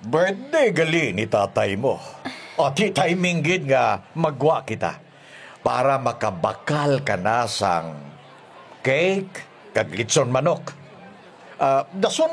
Birthday gali ni tatay mo. O ti timing gid nga magwa kita para makabakal ka na sang cake kag litson manok. Dason